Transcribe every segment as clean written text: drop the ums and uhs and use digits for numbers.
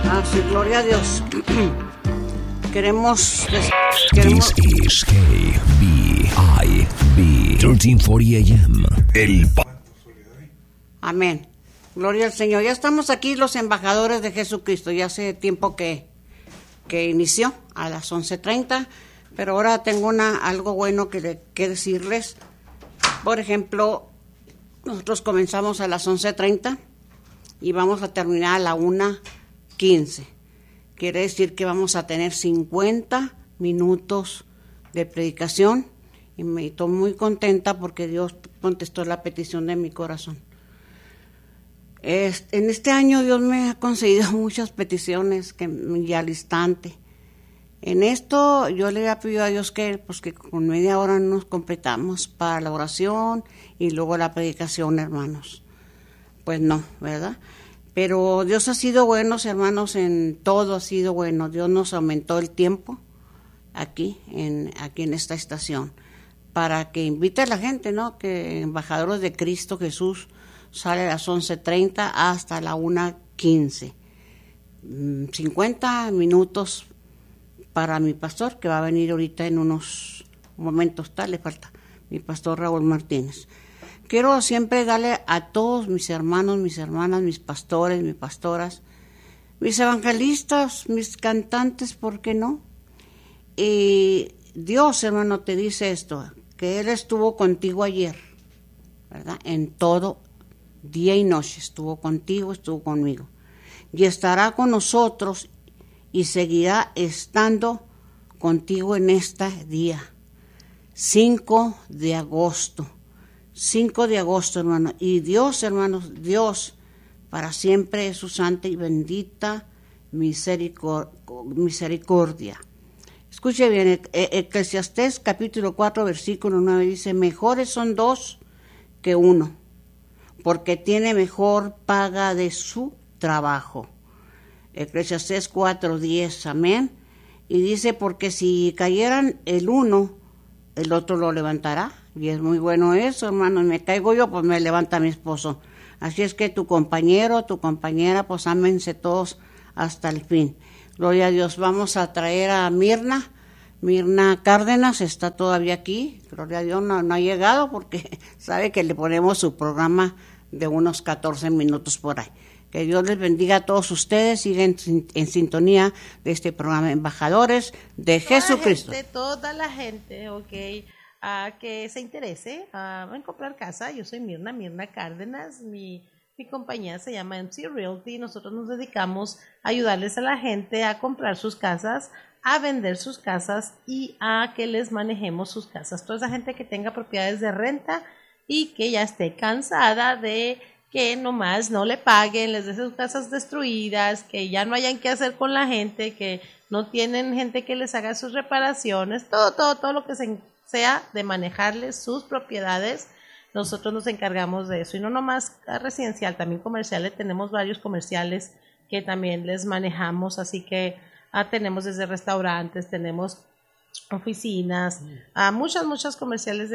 Ah, sí, gloria a Dios. Queremos... This is KBIB 1340 AM. Amén. Gloria al Señor. Ya estamos aquí los embajadores de Jesucristo. Ya hace tiempo que inició a las 11:30, pero ahora tengo algo bueno que decirles. Por ejemplo, nosotros comenzamos a las 11:30 y vamos a terminar a la 1:15. Quiere decir que vamos a tener 50 minutos de predicación y me estoy muy contenta porque Dios contestó la petición de mi corazón. En este año Dios me ha concedido muchas peticiones y al instante. En esto yo le había pedido a Dios que con media hora nos completamos para la oración y luego la predicación, hermanos. Pues no, ¿verdad? Pero Dios ha sido bueno, hermanos, en todo ha sido bueno. Dios nos aumentó el tiempo aquí en esta estación para que invite a la gente, ¿no? Que Embajadores de Cristo Jesús sale a las 11:30 hasta la 1:15. 50 minutos para mi pastor, que va a venir ahorita en unos momentos, le falta, mi pastor Raúl Martínez. Quiero siempre darle a todos mis hermanos, mis hermanas, mis pastores, mis pastoras, mis evangelistas, mis cantantes, ¿por qué no? Y Dios, hermano, te dice esto, que Él estuvo contigo ayer, ¿verdad? En todo día y noche estuvo contigo, estuvo conmigo. Y estará con nosotros y seguirá estando contigo en este día. 5 de agosto. 5 de agosto, hermano. Y Dios, hermanos, Dios para siempre es su santa y bendita misericordia. Escuche bien, Eclesiastés capítulo 4, versículo 9 dice, mejores son 2 que 1, porque tiene mejor paga de su trabajo. Eclesiastés 4:10, amén. Y dice, porque si cayeran el uno, el otro lo levantará. Y es muy bueno eso, hermano. Y me caigo yo, pues me levanta mi esposo. Así es que tu compañero, tu compañera, pues ámense todos hasta el fin. Gloria a Dios. Vamos a traer a Mirna Cárdenas, está todavía aquí. Gloria a Dios, no ha llegado porque sabe que le ponemos su programa de unos 14 minutos por ahí. Que Dios les bendiga a todos ustedes, sigan en sintonía de este programa Embajadores de Jesucristo. Toda la gente, que se interese en comprar casa. Yo soy Mirna Cárdenas, mi compañía se llama MC Realty. Nosotros nos dedicamos a ayudarles a la gente a comprar sus casas, a vender sus casas y a que les manejemos sus casas. Toda esa gente que tenga propiedades de renta y que ya esté cansada de que nomás no le paguen, les dejen sus casas destruidas, que ya no hayan qué hacer con la gente, que no tienen gente que les haga sus reparaciones, todo lo que sea de manejarles sus propiedades, nosotros nos encargamos de eso. Y no nomás residencial, también comerciales, tenemos varios comerciales que también les manejamos, así que tenemos desde restaurantes, tenemos oficinas, muchas comerciales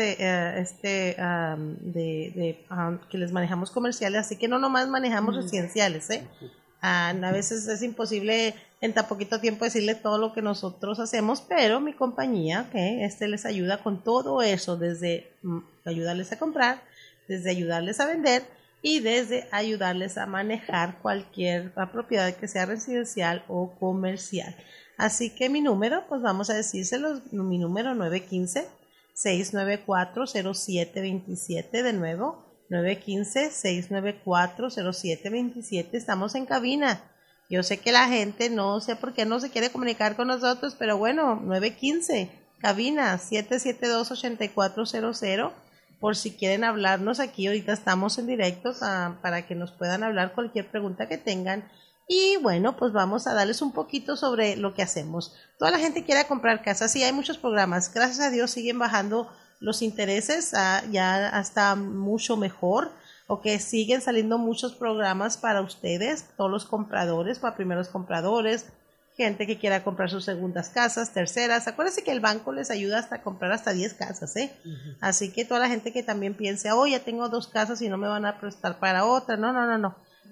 que les manejamos comerciales, así que no nomás manejamos residenciales, a veces es imposible en tan poquito tiempo decirle todo lo que nosotros hacemos, pero mi compañía les ayuda con todo eso, desde ayudarles a comprar, desde ayudarles a vender y desde ayudarles a manejar cualquier propiedad que sea residencial o comercial. Así que mi número, pues vamos a decírselo, mi número 915-694-0727, de nuevo, 915-694-0727, estamos en cabina. Yo sé que la gente no sé por qué no se quiere comunicar con nosotros, pero bueno, 915, cabina 772-8400, por si quieren hablarnos aquí, ahorita estamos en directo para que nos puedan hablar cualquier pregunta que tengan. Y bueno, pues vamos a darles un poquito sobre lo que hacemos. Toda la gente quiere comprar casas, sí, hay muchos programas. Gracias a Dios siguen bajando los intereses, ya hasta mucho mejor. Siguen saliendo muchos programas para ustedes, todos los compradores, para primeros compradores, gente que quiera comprar sus segundas casas, terceras. Acuérdense que el banco les ayuda hasta comprar hasta 10 casas, Uh-huh. Así que toda la gente que también piense, ya tengo 2 casas y no me van a prestar para otra. No.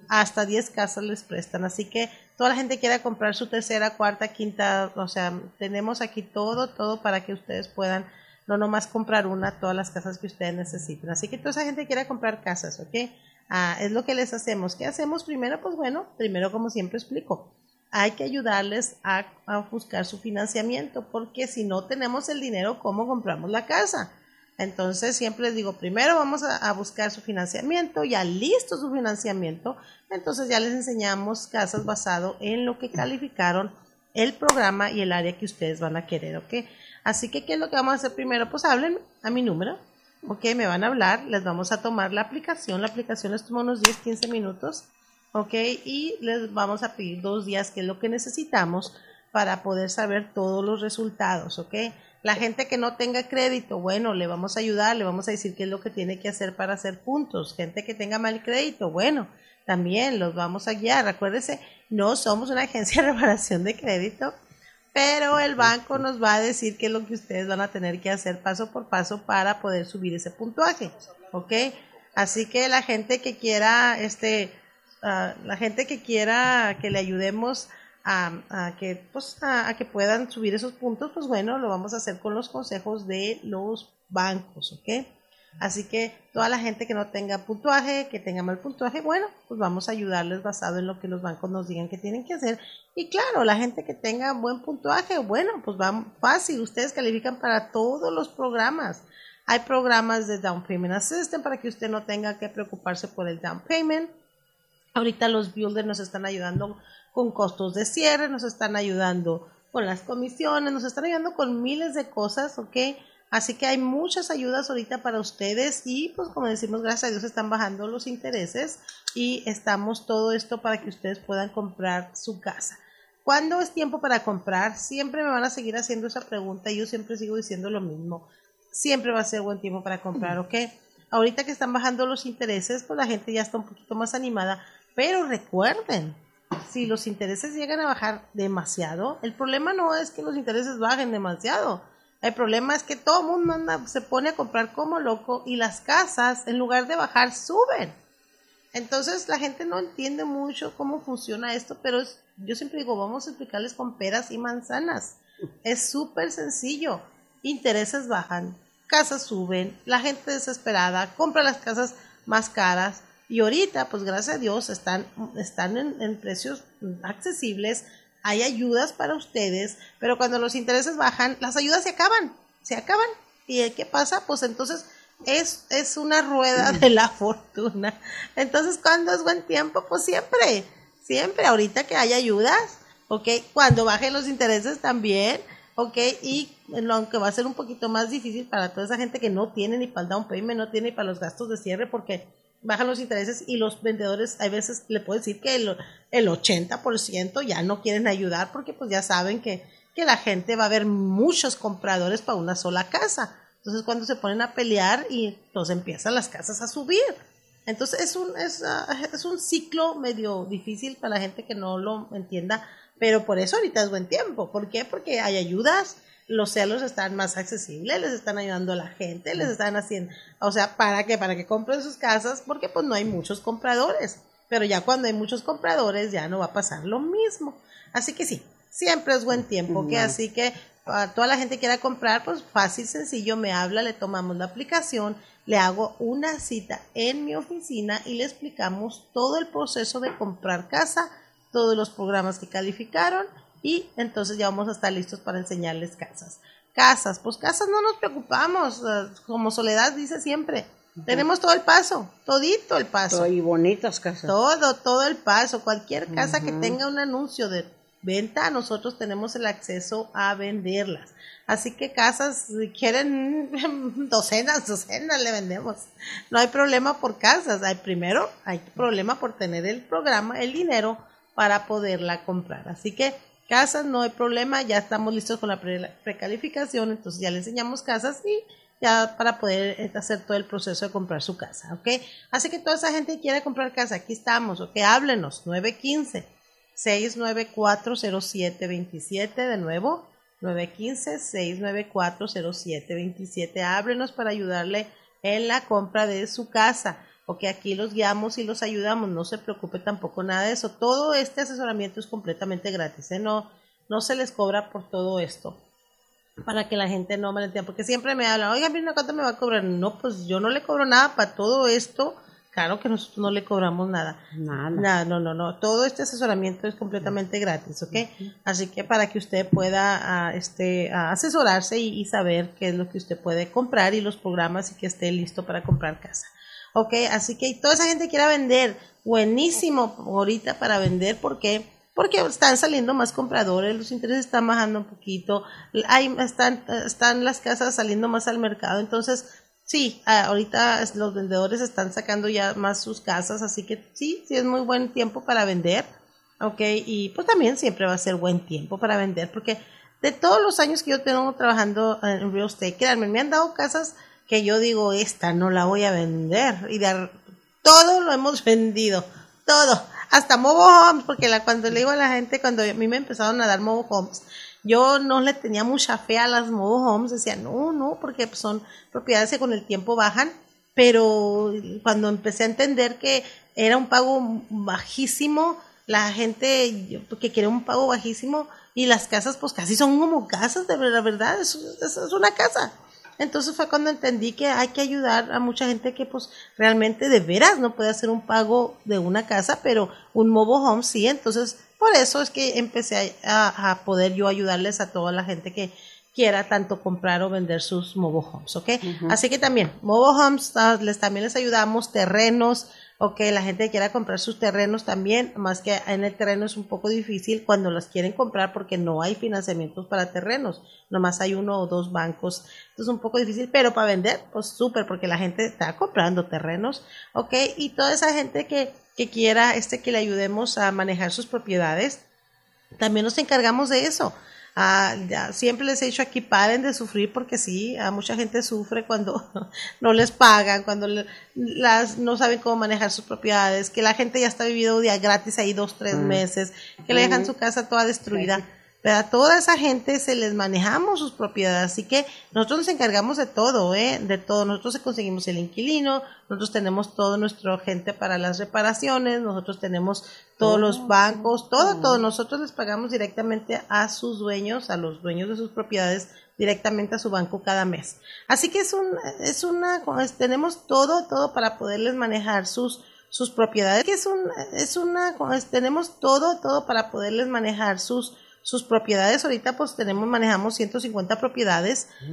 hasta 10 casas les prestan. Así que toda la gente que quiera comprar su tercera, cuarta, quinta, o sea, tenemos aquí todo para que ustedes puedan no nomás comprar todas las casas que ustedes necesiten. Así que toda esa gente quiera comprar casas, ¿ok? Es lo que les hacemos. ¿Qué hacemos primero? Pues bueno, primero como siempre explico, hay que ayudarles a buscar su financiamiento, porque si no tenemos el dinero, ¿cómo compramos la casa? Entonces siempre les digo, primero vamos a buscar su financiamiento, ya listo su financiamiento, entonces ya les enseñamos casas basado en lo que calificaron el programa y el área que ustedes van a querer, ¿ok? Así que, ¿qué es lo que vamos a hacer primero? Pues hablen a mi número, ¿ok? Me van a hablar, les vamos a tomar la aplicación les toma unos 10, 15 minutos, ¿ok? Y les vamos a pedir 2 días, que es lo que necesitamos para poder saber todos los resultados, ¿ok? La gente que no tenga crédito, bueno, le vamos a ayudar, le vamos a decir qué es lo que tiene que hacer para hacer puntos. Gente que tenga mal crédito, bueno, también los vamos a guiar. Acuérdense, no somos una agencia de reparación de crédito, pero el banco nos va a decir qué es lo que ustedes van a tener que hacer paso por paso para poder subir ese puntuaje, ¿ok? Así que la gente que quiera, que le ayudemos a que puedan subir esos puntos, pues bueno, lo vamos a hacer con los consejos de los bancos, ¿ok? Así que toda la gente que no tenga puntuaje, que tenga mal puntuaje, bueno, pues vamos a ayudarles basado en lo que los bancos nos digan que tienen que hacer. Y claro, la gente que tenga buen puntuaje, bueno, pues va fácil, ustedes califican para todos los programas. Hay programas de Down Payment Assistance para que usted no tenga que preocuparse por el down payment. Ahorita los builders nos están ayudando con costos de cierre, nos están ayudando con las comisiones, nos están ayudando con miles de cosas, ¿ok? Así que hay muchas ayudas ahorita para ustedes y pues como decimos, gracias a Dios están bajando los intereses y estamos todo esto para que ustedes puedan comprar su casa. ¿Cuándo es tiempo para comprar? Siempre me van a seguir haciendo esa pregunta y yo siempre sigo diciendo lo mismo. Siempre va a ser buen tiempo para comprar, ¿ok? Ahorita que están bajando los intereses, pues la gente ya está un poquito más animada, pero recuerden, si los intereses llegan a bajar demasiado, el problema no es que los intereses bajen demasiado. El problema es que todo el mundo se pone a comprar como loco y las casas, en lugar de bajar, suben. Entonces la gente no entiende mucho cómo funciona esto, pero yo siempre digo, vamos a explicarles con peras y manzanas. Es súper sencillo. Intereses bajan, casas suben, la gente desesperada compra las casas más caras y ahorita, pues gracias a Dios, están en precios accesibles. Hay ayudas para ustedes, pero cuando los intereses bajan, las ayudas se acaban. ¿Y qué pasa? Pues entonces es una rueda de la fortuna. Entonces, ¿cuándo es buen tiempo? Pues siempre, ahorita que hay ayudas, ¿ok? Cuando bajen los intereses también, ¿ok? Y aunque va a ser un poquito más difícil para toda esa gente que no tiene ni para el down payment, no tiene ni para los gastos de cierre, porque bajan los intereses y los vendedores, hay veces le puedo decir que el 80% ya no quieren ayudar porque pues ya saben que la gente va a haber muchos compradores para una sola casa. Entonces cuando se ponen a pelear y pues empiezan las casas a subir. Entonces es un ciclo medio difícil para la gente que no lo entienda, pero por eso ahorita es buen tiempo. ¿Por qué? Porque hay ayudas. Los celos están más accesibles, les están ayudando a la gente, les están haciendo, o sea, ¿para qué? Para que compren sus casas, porque pues no hay muchos compradores, pero ya cuando hay muchos compradores ya no va a pasar lo mismo. Así que sí, siempre es buen tiempo, ¿ok? Así que a toda la gente que quiera comprar, pues fácil, sencillo, me habla, le tomamos la aplicación, le hago una cita en mi oficina y le explicamos todo el proceso de comprar casa, todos los programas que calificaron. Y entonces ya vamos a estar listos para enseñarles casas. Pues casas no nos preocupamos, como Soledad dice siempre, tenemos todo el paso, todito el paso. Y bonitas casas. Todo el paso, cualquier casa que tenga un anuncio de venta, nosotros tenemos el acceso a venderlas. Así que casas, si quieren docenas le vendemos. No hay problema por casas, hay problema por tener el programa, el dinero para poderla comprar. Así que casas no hay problema, ya estamos listos con la precalificación, entonces ya le enseñamos casas y ya para poder hacer todo el proceso de comprar su casa, ¿ok? Así que toda esa gente que quiere comprar casa, aquí estamos, ¿ok? Háblenos, 915-694-0727, de nuevo, 915-694-0727, háblenos para ayudarle en la compra de su casa. Ok, aquí los guiamos y los ayudamos, no se preocupe tampoco nada de eso. Todo este asesoramiento es completamente gratis, ¿eh? No se les cobra por todo esto, para que la gente no me entienda, porque siempre me hablan, oiga, mira, ¿cuánto me va a cobrar? No, pues yo no le cobro nada para todo esto. Claro que nosotros no le cobramos nada. Nada. No. Todo este asesoramiento es completamente gratis, ¿ok? Así que para que usted pueda asesorarse y saber qué es lo que usted puede comprar y los programas y que esté listo para comprar casa. Ok, así que toda esa gente quiera vender, buenísimo ahorita para vender, porque están saliendo más compradores, los intereses están bajando un poquito, están las casas saliendo más al mercado, entonces sí, ahorita los vendedores están sacando ya más sus casas, así que sí es muy buen tiempo para vender, ok, y pues también siempre va a ser buen tiempo para vender, porque de todos los años que yo tengo trabajando en real estate, créanme, me han dado casas que yo digo, esta no la voy a vender, y todo lo hemos vendido, todo, hasta mobile homes, porque cuando le digo a la gente, cuando a mí me empezaron a dar mobile homes, yo no le tenía mucha fe a las mobile homes, decía, no, porque son propiedades que con el tiempo bajan, pero cuando empecé a entender que era un pago bajísimo, la gente que quiere un pago bajísimo, y las casas pues casi son como casas, de verdad, es una casa. Entonces fue cuando entendí que hay que ayudar a mucha gente que pues realmente de veras no puede hacer un pago de una casa, pero un mobile home sí. Entonces por eso es que empecé a poder yo ayudarles a toda la gente que quiera tanto comprar o vender sus mobile homes, ¿ok? Así que también, mobile homes, también les ayudamos, terrenos, ok, la gente que quiera comprar sus terrenos también, más que en el terreno es un poco difícil cuando los quieren comprar porque no hay financiamientos para terrenos, nomás hay 1 o 2 bancos, entonces es un poco difícil, pero para vender, pues súper, porque la gente está comprando terrenos, ok, y toda esa gente que quiera que le ayudemos a manejar sus propiedades, también nos encargamos de eso. Ya siempre les he dicho aquí, paren de sufrir, porque sí, mucha gente sufre cuando no les pagan, cuando no saben cómo manejar sus propiedades, que la gente ya está viviendo día gratis ahí 2-3 meses, que le dejan su casa toda destruida. Pero a toda esa gente se les manejamos sus propiedades, así que nosotros nos encargamos de todo, de todo. Nosotros conseguimos el inquilino, nosotros tenemos todo nuestro gente para las reparaciones, nosotros tenemos todos los bancos, todo. Nosotros les pagamos directamente a sus dueños, a los dueños de sus propiedades, directamente a su banco cada mes. Así que tenemos todo para poderles manejar sus propiedades. Tenemos todo para poderles manejar sus propiedades. Ahorita pues manejamos 150 propiedades